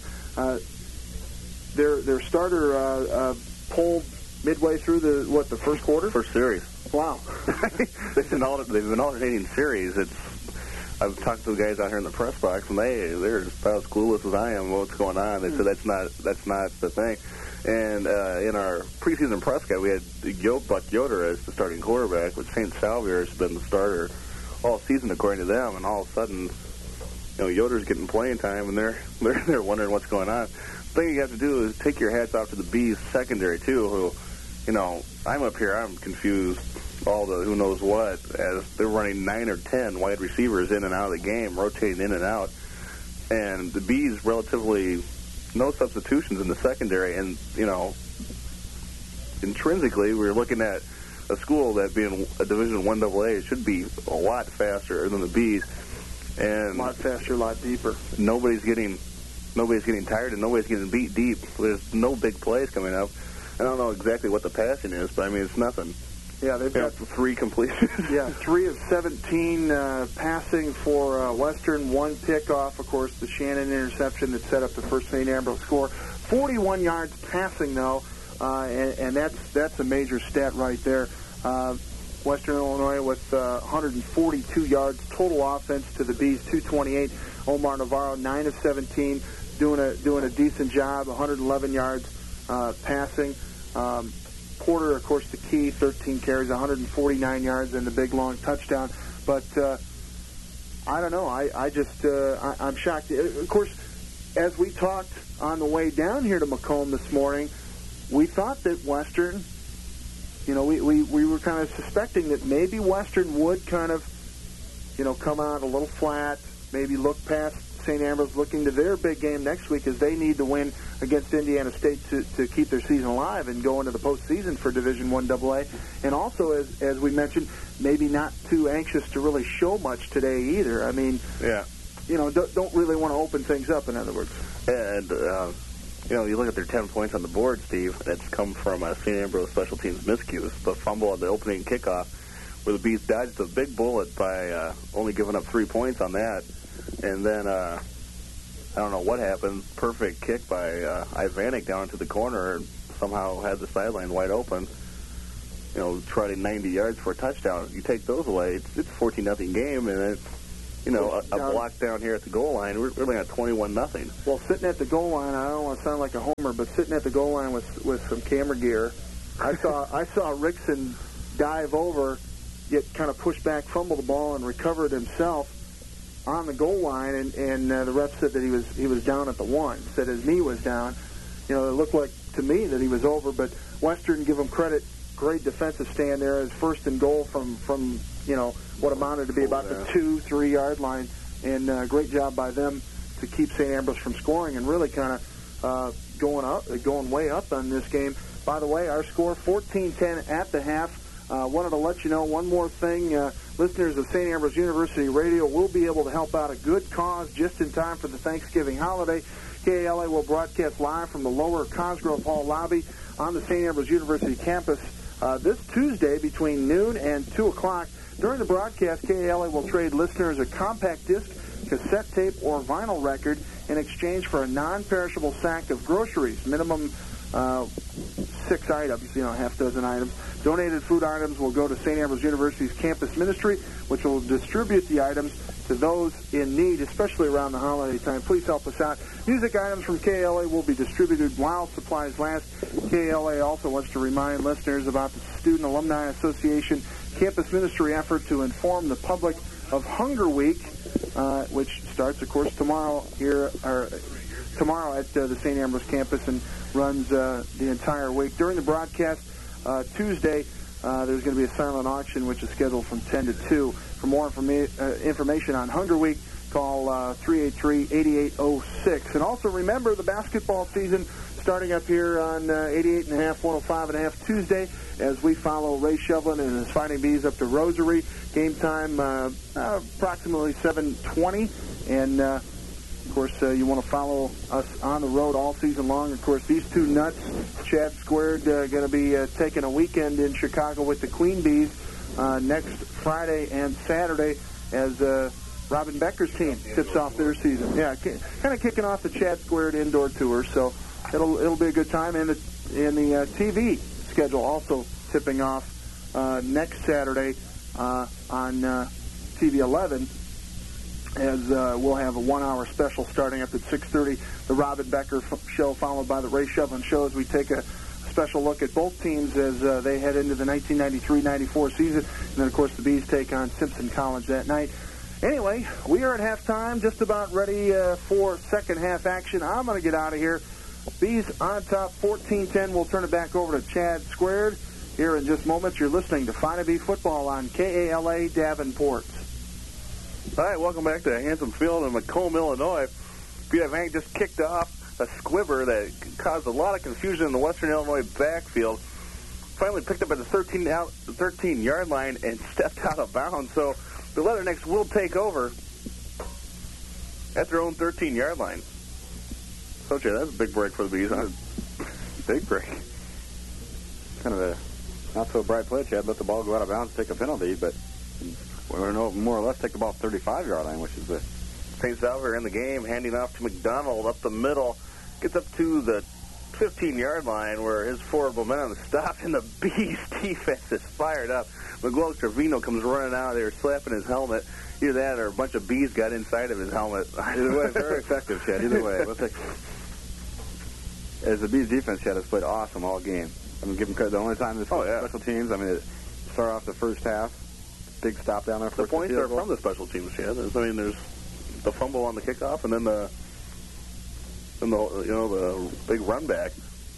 Their starter pulled midway through the first quarter? First series. Wow. They've been alternating series. I've talked to the guys out here in the press box, and they're about as clueless as I am what's going on. They said that's not the thing. And in our preseason press guide, we had Buck Yoder as the starting quarterback, but St. Salvier has been the starter all season according to them, and all of a sudden, you know, Yoder's getting playing time, and they're wondering what's going on. The thing you have to do is take your hats off to the Bees secondary too, who, you know, I'm up here, I'm confused, all the who knows what, as they're running 9 or 10 wide receivers in and out of the game, rotating in and out, and the Bees relatively no substitutions in the secondary, and, you know, intrinsically we're looking at a school that being a Division I AA should be a lot faster than the Bees. And a lot faster, a lot deeper. Nobody's getting tired, and nobody's getting beat deep. There's no big plays coming up. I don't know exactly what the passing is, but I mean, it's nothing. Yeah, they've got 3 completions. Yeah, 3 of 17 passing for Western, 1 pickoff, of course, the Shannon interception that set up the first St. Ambrose score. 41 yards passing, though, and that's a major stat right there. Western Illinois with 142 yards total offense to the Bees, 228. Omar Navarro, 9 of 17, doing a decent job, 111 yards passing. Porter, of course, the key, 13 carries, 149 yards, and the big long touchdown. But I don't know. I'm shocked. Of course, as we talked on the way down here to Macomb this morning, we thought that Western, you know, we were kind of suspecting that maybe Western would kind of, you know, come out a little flat, maybe look past St. Ambrose, looking to their big game next week as they need to win against Indiana State to keep their season alive and go into the postseason for Division I AA. And also, as we mentioned, maybe not too anxious to really show much today either. I mean, yeah, you know, don't really want to open things up, in other words. And, you know, you look at their 10 points on the board, Steve, that's come from St. Ambrose special teams miscues. The fumble at the opening kickoff where the Bees dodged a big bullet by only giving up 3 points on that. And then, I don't know what happened, perfect kick by Ivanek down into the corner and somehow had the sideline wide open. trotting 90 yards for a touchdown. You take those away, it's 14-0 game, and then, a block down here at the goal line, we're really at 21-0. Well, sitting at the goal line, I don't want to sound like a homer, but sitting at the goal line with some camera gear, I saw Rickson dive over, get kind of pushed back, fumble the ball, and recover it himself on the goal line, and the ref said that he was down at the 1, said his knee was down. It looked like to me that he was over, but Western, give him credit, great defensive stand there as first and goal from what amounted to be about the 2-3 yard line, and great job by them to keep St. Ambrose from scoring and really kind of going way up on this game. By the way, our score 14-10 at the half. Wanted to let you know one more thing. Listeners of St. Ambrose University Radio will be able to help out a good cause just in time for the Thanksgiving holiday. KALA will broadcast live from the lower Cosgrove Hall lobby on the St. Ambrose University campus this Tuesday between noon and 2 o'clock. During the broadcast, KALA will trade listeners a compact disc, cassette tape, or vinyl record in exchange for a non-perishable sack of groceries. Minimum 6 items, half dozen items. Donated food items will go to St. Ambrose University's campus ministry, which will distribute the items to those in need, especially around the holiday time. Please help us out. Music items from KALA will be distributed while supplies last. KALA also wants to remind listeners about the Student Alumni Association campus ministry effort to inform the public of Hunger Week, which starts, of course, tomorrow at the St. Ambrose campus and runs the entire week. During the broadcast Tuesday, there's going to be a silent auction, which is scheduled from 10 to 2. For more information on Hunger Week, call 383-8806. And also remember the basketball season starting up here on 88.5, 105.5 Tuesday as we follow Ray Shevlin and his Fighting Bees up to Rosary. Game time approximately 7:20. And, of course, you want to follow us on the road all season long. Of course, these two nuts, Chad Squared, going to be taking a weekend in Chicago with the Queen Bees next Friday and Saturday as Robin Becker's team tips off their season. Yeah, kind of kicking off the Chad Squared indoor tour, so it'll be a good time. And the TV schedule also tipping off next Saturday on TV 11. As we'll have a 1-hour special starting up at 6:30, the Robin Becker show, followed by the Ray Shevlin show, as we take a special look at both teams as they head into the 1993-94 season. And then, of course, the Bees take on Simpson College that night. Anyway, we are at halftime, just about ready for second half action. I'm going to get out of here. Bees on top, 14-10. We'll turn it back over to Chad Squared here in just moments. You're listening to Fighting Bee Football on KALA Davenport. All right, welcome back to Hanson Field in Macomb, Illinois. BF Hank just kicked off a squibber that caused a lot of confusion in the Western Illinois backfield. Finally picked up at the 13-yard line and stepped out of bounds. So the Leathernecks will take over at their own 13-yard line. So, Jay, that's a big break for the Bees, huh? Big break. Kind of a not-so-bright play, Chad. Let the ball go out of bounds, take a penalty, but we're going to more or less take the ball 35-yard line, which is the... St. Salver in the game, handing off to McDonald up the middle. Gets up to the 15-yard line where his forward momentum is stopped, and the Bees defense is fired up. McGlow Trevino comes running out there, slapping his helmet. Either that or a bunch of bees got inside of his helmet. Either way, very effective, Chad. Either way. As the Bees defense, Chad, has played awesome all game. I mean, give them credit. The only time this special teams, I mean, it started off the first half. Big stop down there. The points are from the special teams, Chad. I mean, there's the fumble on the kickoff, and then the big run back.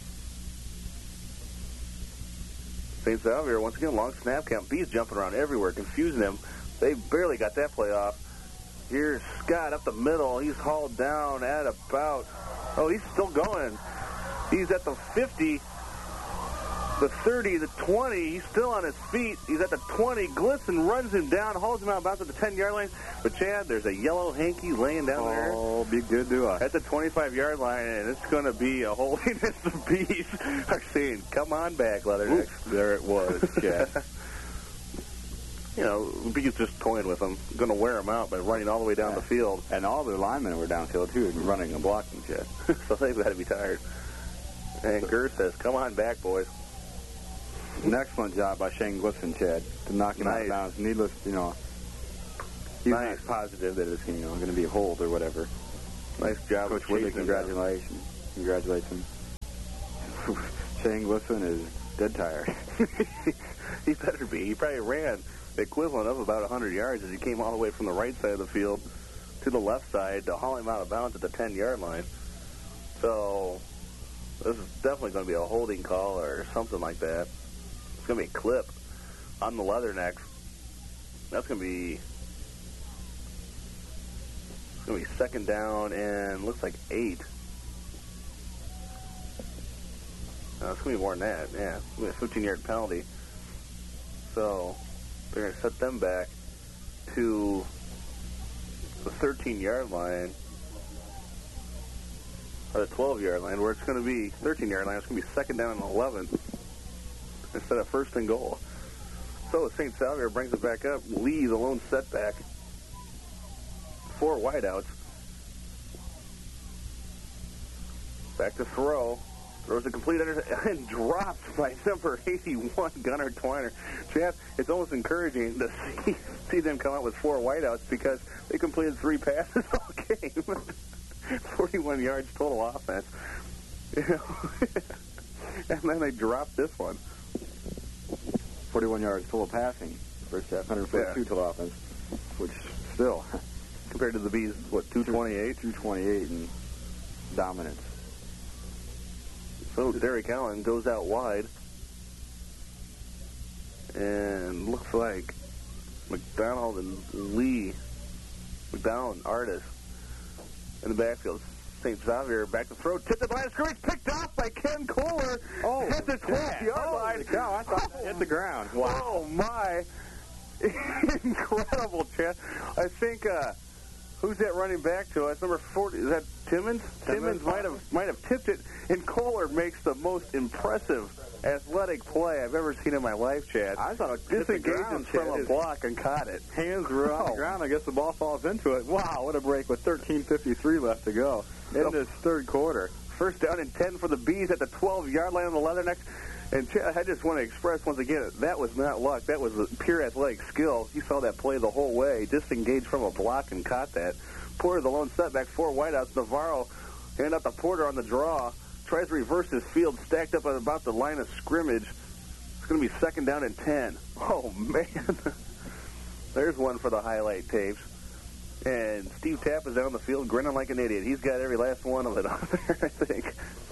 St. Xavier once again, long snap count. Bees jumping around everywhere, confusing them. They barely got that play off. Here's Scott up the middle. He's hauled down at about. Oh, he's still going. He's at the 50. The 30, the 20, he's still on his feet. He's at the 20. Glisson runs him down, hauls him out about to the 10-yard line. But, Chad, there's a yellow hanky laying down there. Oh, be good to us. At the 25-yard line, and it's going to be a holding as the Bees are saying, come on back, Leathernecks. There it was, Chad. The Bees just toying with them, going to wear them out by running all the way down the field. And all their linemen were downfield, too, running and blocking, Chad. So they've got to be tired. And Gurr says, come on back, boys. An excellent job by Shane Glisson, Chad, to knock him out of bounds. Needless, he's not positive that it's going to be a hold or whatever. Nice job, Coach Woodley. Congratulations. Congratulates him. Shane Glisson is dead tired. He better be. He probably ran the equivalent of about 100 yards as he came all the way from the right side of the field to the left side to haul him out of bounds at the 10-yard line. So this is definitely going to be a holding call or something like that. It's going to be a clip on the Leathernecks. That's going to be second down and looks like 8. It's going to be more than that. Yeah, it's going to be a 15-yard penalty. So they're going to set them back to the 13-yard line, or the 12-yard line, where it's going to be 13-yard line. It's going to be second down and 11 instead of first and goal. So St. Salvier brings it back up. Lee, the lone setback. 4 wideouts. Back to throw. Throws a complete and dropped by number 81, Gunnar Twiner. Chad, it's almost encouraging to see them come out with 4 wideouts because they completed 3 passes all game. 41 yards total offense. And then they dropped this one. 41 yards total passing. First half, 142 total offense, which still, compared to the Bees, 228? 228 in dominance. So Derek Allen goes out wide. And looks like McDonald and Lee, McDonald and Artis in the backfield. St. Xavier back to throw. Tipped the line of scrimmage. Picked off by Ken Kohler. Hit the 12-yard line. Cow, I thought that hit the ground. Wow. Oh, my. Incredible, Chad. I think, who's that running back to us? Number 40. Is that Timmons? Timmons might have tipped it, and Kohler makes the most impressive athletic play I've ever seen in my life, Chad. I thought it disengages from a block and caught it. Hands were on the ground. I guess the ball falls into it. Wow, what a break with 13:53 left to go in this third quarter. First down and 10 for the Bees at the 12-yard line on the Leathernecks. And Chad, I just want to express once again, that was not luck. That was pure athletic skill. You saw that play the whole way. Disengaged from a block and caught that. Porter, the lone setback, 4 wideouts. Navarro handed out to Porter on the draw. Tries to reverse his field, stacked up at about the line of scrimmage. It's going to be second down and 10. Oh, man. There's one for the highlight tapes. And Steve Tapp is down the field grinning like an idiot. He's got every last one of it on there, I think.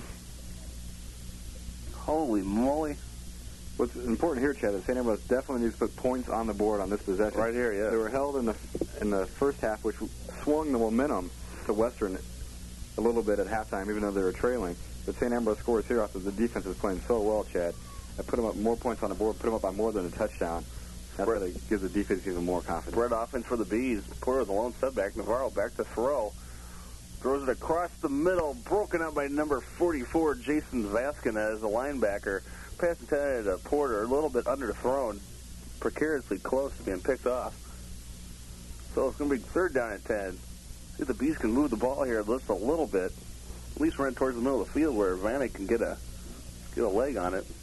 Holy moly. What's important here, Chad, is St. Ambrose definitely needs to put points on the board on this possession. Right here, yeah. They were held in the first half, which swung the momentum to Western a little bit at halftime, even though they were trailing. But St. Ambrose scores here after the defense is playing so well, Chad. I put them up more points on the board, put them up by more than a touchdown. That really gives the defense even more confidence. Spread offense for the Bees. Porter, the lone setback. Navarro back to throw. Throws it across the middle, broken up by number 44, Jason Vasquez, the linebacker. Pass intended to Porter, a little bit underthrown, precariously close to being picked off. So it's going to be third down and 10. See if the Bees can move the ball here just a little bit. At least run towards the middle of the field where Vanek can get a leg on it.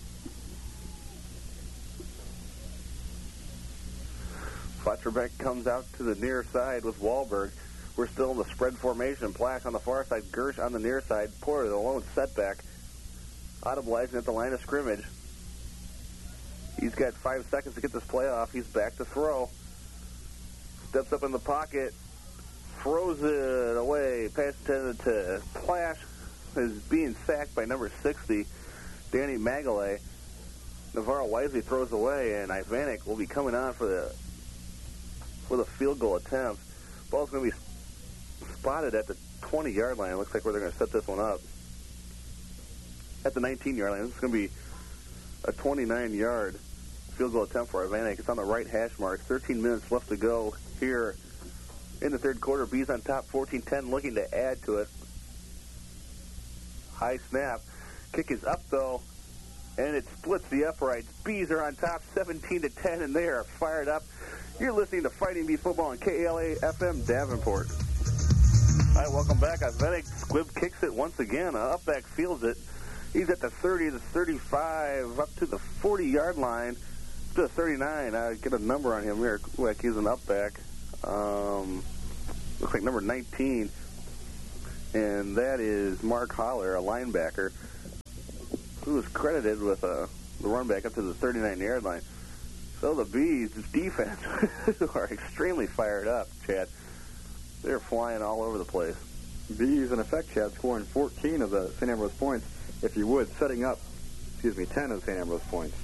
Fletcherbeck comes out to the near side with Wahlberg. We're still in the spread formation. Plash on the far side, Gersh on the near side. Porter, the lone setback, audibilizing at the line of scrimmage. He's got 5 seconds to get this play off. He's back to throw. Steps up in the pocket. Throws it away. Pass intended to Plash. Is being sacked by number 60, Danny Magalay. Navarro wisely throws away, and Ivanek will be coming on for the field goal attempt. Ball's going to be spotted at the 20-yard line. It looks like where they're going to set this one up. At the 19-yard line. This is going to be a 29-yard field goal attempt for Ivanek. It's on the right hash mark. 13 minutes left to go here in the third quarter. Bees on top 14-10, looking to add to it. High snap. Kick is up, though, and it splits the uprights. Bees are on top 17-10, and they are fired up. You're listening to Fighting Bee Football on KALA-FM Davenport. All right, welcome back. Ivanek Squibb kicks it once again. Upback fields it. He's at the 30, the 35, up to the 40-yard line, to the 39. I get a number on him here, quick. He's an up back. Looks like number 19. And that is Mark Holler, a linebacker, who is credited with the run back up to the 39-yard line. So the Bees' defense are extremely fired up, Chad. They're flying all over the place. Bees, in effect, Chad, scoring 14 of the St. Ambrose points, if you would, setting up, 10 of St. Ambrose points.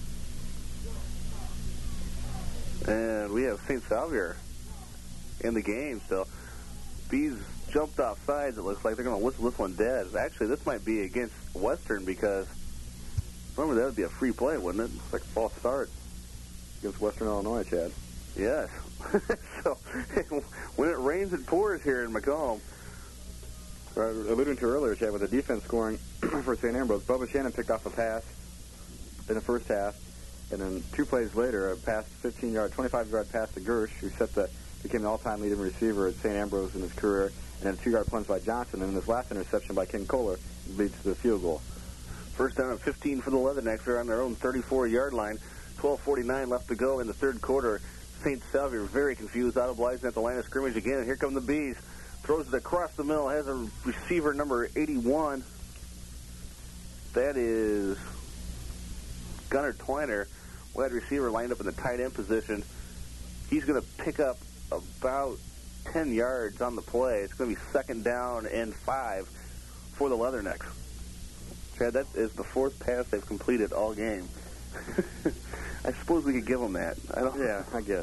And we have St. Salvier in the game still. Bees jumped off sides. It looks like they're going to whistle this one dead. Actually, this might be against Western because, remember, that would be a free play, wouldn't it? It's like a false start. Against Western Illinois, Chad. Yes. So, when it rains and pours here in Macomb. Alluding to earlier, Chad, with the defense scoring for St. Ambrose, Bubba Shannon picked off a pass in the first half, and then 2 plays later, a pass, 25-yard pass to Gersh, who became the all-time leading receiver at St. Ambrose in his career, and then a 2-yard plunge by Johnson, and then this last interception by Ken Kohler leads to the field goal. First down and 15 for the Leathernecks. They're on their own 34-yard line. 12:49 left to go in the third quarter. St. Salvier very confused, out of blazing at the line of scrimmage again. Here come the Bees. Throws it across the middle. Has a receiver number 81. That is Gunnar Twiner, wide receiver, lined up in the tight end position. He's going to pick up about 10 yards on the play. It's going to be 2nd down and 5 for the Leathernecks. Chad, that is the 4th pass they've completed all game. I suppose we could give them that. Yeah, I guess,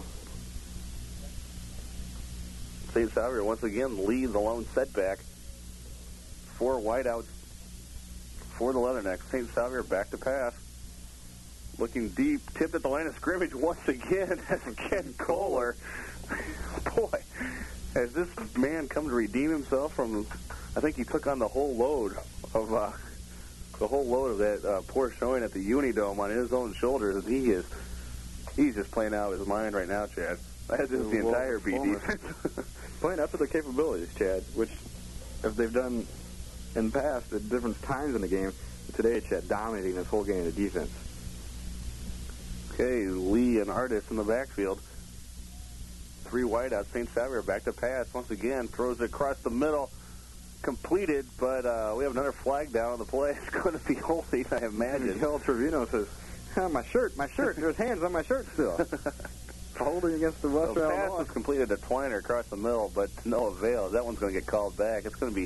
St. Salvier once again leads the lone setback. 4 wideouts for the Leathernecks. St. Salvier back to pass. Looking deep, tipped at the line of scrimmage once again as Ken Kohler. Boy, has this man come to redeem himself from, I think he took on the whole load of that poor showing at the Unidome on his own shoulders. He's just playing out of his mind right now, Chad. That's just the entire B defense. Playing up to their capabilities, Chad, which, if they've done in the past at different times in the game, today, Chad, dominating this whole game of defense. Okay, Lee and Artis in the backfield. 3 wideouts. St. Salvier back to pass once again. Throws it across the middle. Completed, but we have another flag down on the play. It's going to be holding, I imagine. Miguel Trevino says, my shirt. There's hands on my shirt still. Holding against the Western Illinois. The pass was completed to Twiner across the middle, but to no avail. That one's going to get called back. It's going to be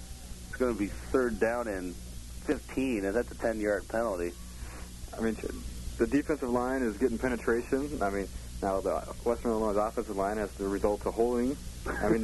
3rd down and 15, and that's a 10-yard penalty. I mean, the defensive line is getting penetration. I mean, now the Western Illinois offensive line has the result of holding. I mean,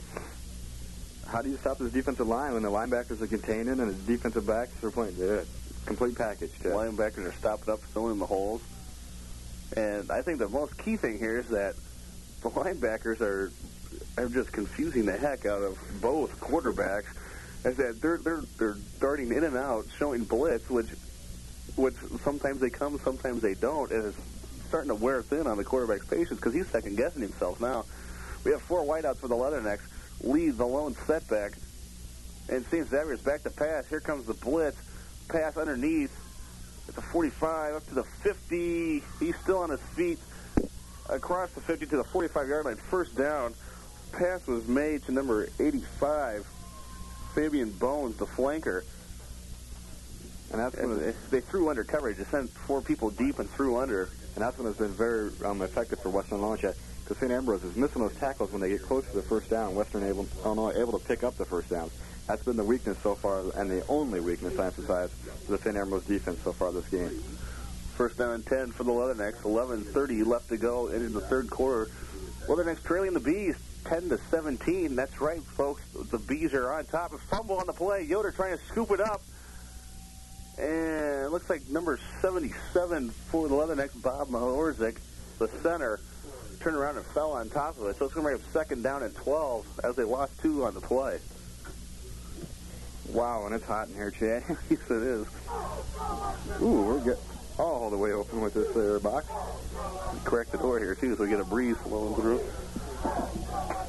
how do you stop this defensive line when the linebackers are containing and the defensive backs are playing? Complete package, Jeff. Linebackers are stopping up, filling the holes. And I think the most key thing here is that the linebackers are just confusing the heck out of both quarterbacks. As that they're darting in and out, showing blitz, which sometimes they come, sometimes they don't, and it's starting to wear thin on the quarterback's patience because he's second-guessing himself now. We have 4 wideouts for the Leathernecks. Lee, the lone setback. And St. Xavier's back to pass. Here comes the blitz. Pass underneath at the 45, up to the 50. He's still on his feet. Across the 50 to the 45-yard line. First down. Pass was made to number 85, Fabian Bones, the flanker. And that's when they threw under coverage. They sent 4 people deep and threw under. And that's when it's been very effective for Western Illinois. Because St. Ambrose is missing those tackles when they get close to the first down. Western Illinois able to pick up the first downs. That's been the weakness so far, and the only weakness, I emphasize, for the St. Ambrose defense so far this game. First down and 10 for the Leathernecks. 11:30 left to go into the third quarter. Leathernecks trailing the Bees 10-17. That's right, folks. The Bees are on top. A fumble on the play. Yoder trying to scoop it up. And it looks like number 77 for the Leathernecks, Bob Mahorzik, the center, turned around and fell on top of it. So it's going to bring up 2nd down and 12 as they lost 2 on the play. Wow, and it's hot in here, Chad. Yes, it is. Ooh, we're getting all the way open with this box. Crack the door here, too, so we get a breeze flowing through.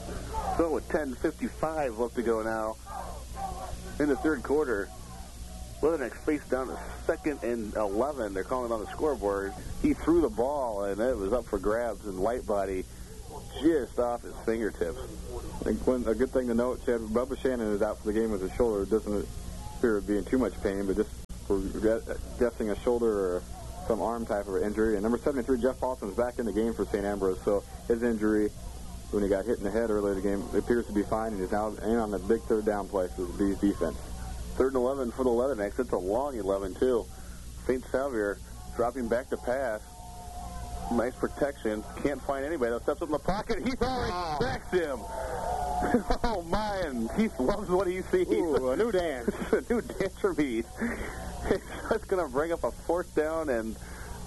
So with 10:55 left to go now in the third quarter, Leatherneck faced down to 2nd and 11. They're calling on the scoreboard. He threw the ball, and it was up for grabs, and Lightbody just off his fingertips. I think a good thing to note, Chad, Bubba Shannon is out for the game with his shoulder. It doesn't appear to be in too much pain, but just for guessing a shoulder or some arm type of injury. And number 73, Jeff Paulson's back in the game for St. Ambrose, so his injury when he got hit in the head earlier in the game appears to be fine, and he's now in on the big third down play for the Bees defense. 3rd and 11 for the Leathernecks. It's a long 11, too. St. Salvier dropping back to pass. Nice protection. Can't find anybody. Though. Steps up in the pocket. Heath already sacks him. Oh, my. And Heath loves what he sees. Ooh, a new dance. A new dance from Heath. It's going to bring up a 4th down and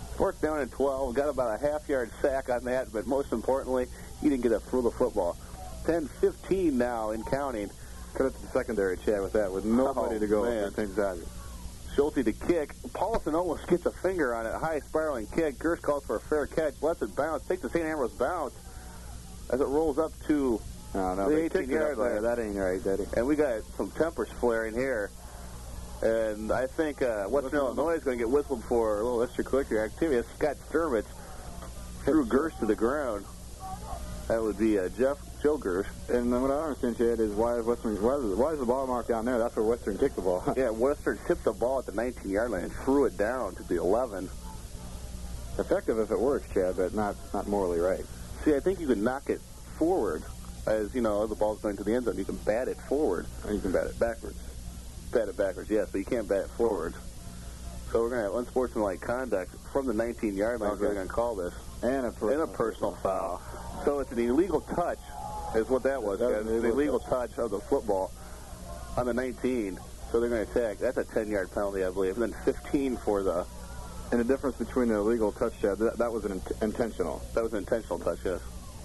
12. Got about a half-yard sack on that, but most importantly, he didn't get to throw the football. 10-15 now in counting. Cut it to the secondary, Chad, with that, with nobody to go. Man. Schulte to kick. Paulson almost gets a finger on it. High spiraling kick. Gerst calls for a fair catch. Lets it bounce. Takes the St. Ambrose bounce as it rolls up to the 18-yard line. That ain't right, Daddy. And we got some tempers flaring here. And I think Western Illinois is going to get whistled for a little extracurricular activity. Scott Sturmitz threw Gerst to the ground. That would be Joe Gerst. And what I don't understand, Chad, is why is the ball mark down there? That's where Western kicked the ball. Yeah, Western tipped the ball at the 19-yard line and threw it down to the 11. Effective if it works, Chad, but not morally right. See, I think you can knock it forward. As, you know, the ball's going to the end zone. You can bat it forward. Or you can bat it backwards. Bat it backwards, yes, but you can't bat it forward. So we're going to have unsportsmanlike conduct from the 19-yard line. Okay. We're going to call this. And a personal foul. So it's an illegal touch, is what that was. It's an illegal touch of the football on the 19. So they're going to attack. That's a 10-yard penalty, I believe. And then 15 for the... And the difference between the illegal touch, Chad, that was an intentional. That was an intentional touch, yes.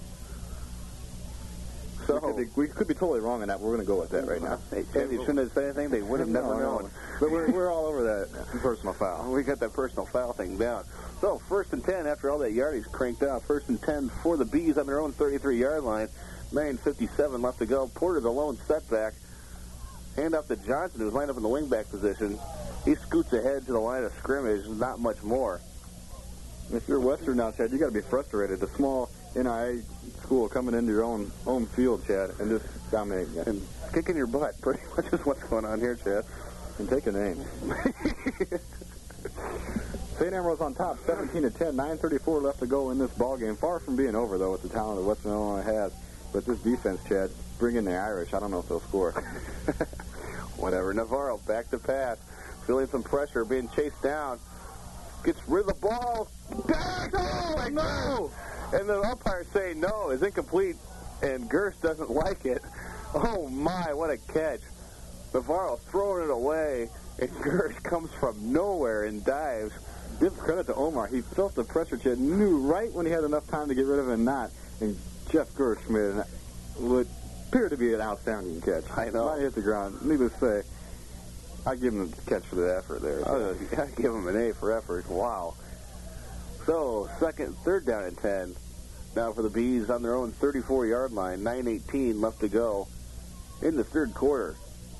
So we could be totally wrong on that. We're going to go with that right now. Hey, Chad, you shouldn't have said anything. They would have never known. But we're all over that personal foul. We got that personal foul thing down. So 1st and 10 after all that yardage cranked out. 1st and 10 for the Bees on their own 33-yard line. 9:57 left to go. Porter, the lone setback. Hand off to Johnson, who's lined up in the wingback position. He scoots ahead to the line of scrimmage. Not much more. If you're Western now, Chad, you got to be frustrated. The small NIA school coming into your own home field, Chad, and just dominating you. And kicking your butt. Pretty much is what's going on here, Chad. And take a name. St. Ambrose on top, 17-10, 9:34 left to go in this ball game. Far from being over, though, with the talent that Western Illinois has. But this defense, Chad, bring in the Irish. I don't know if they'll score. Whatever. Navarro back to pass. Feeling some pressure, being chased down. Gets rid of the ball. Oh, no! And the umpire saying no is incomplete, and Gerst doesn't like it. Oh, my, what a catch. Navarro throwing it away, and Gerst comes from nowhere and dives. Give credit to Omar. He felt the pressure, Chad, knew right when he had enough time to get rid of it and not. And Jeff Gerst made what appeared to be an outstanding catch. I know. Not hit the ground. Needless to say, I give him the catch for the effort there. I give him an A for effort. Wow. So, 3rd down and 10. Now for the Bees on their own 34-yard line. 9:18 left to go in the 3rd quarter.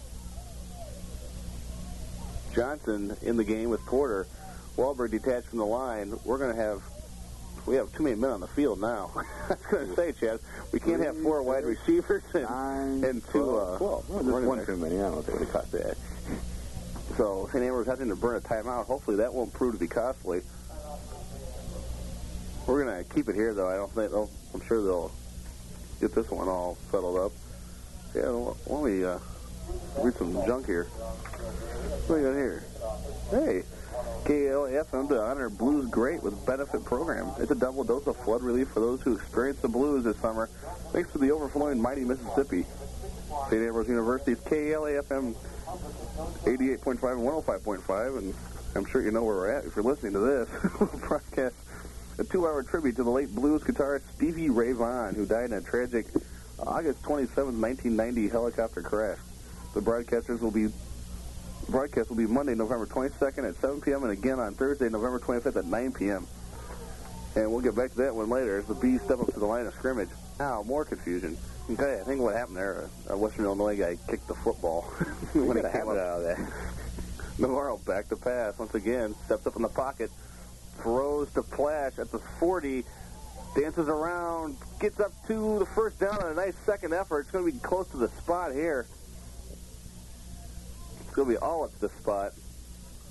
Johnson in the game with Porter. Wahlberg detached from the line. We have too many men on the field now. I was going to say, Chad, we can't have 4 wide receivers and 2. 12. Well, just one too many. I don't know if they would have caught that. So St. Ambrose having to burn a timeout. Hopefully that won't prove to be costly. We're going to keep it here, though. I'm sure they'll get this one all settled up. Yeah, why don't we read some junk here? What do we got here? Hey, KLAFM to honor Blues Great with benefit program. It's a double dose of flood relief for those who experience the blues this summer, thanks to the overflowing mighty Mississippi. St. Ambrose University's KLAFM 88.5 and 105.5, and I'm sure you know where we're at if you're listening to this. We'll broadcast a 2-hour tribute to the late blues guitarist Stevie Ray Vaughan, who died in a tragic August 27, 1990 helicopter crash. The broadcast will be Monday, November 22nd at 7 p.m. and again on Thursday, November 25th at 9 p.m. And we'll get back to that one later as the Bees step up to the line of scrimmage. Now, more confusion. Okay, I think what happened there, a Western Illinois guy kicked the football when he came out of that. Navarro back to pass once again. Steps up in the pocket. Throws to Plash at the 40. Dances around. Gets up to the first down on a nice second effort. It's going to be close to the spot here. It's going to be all at the spot.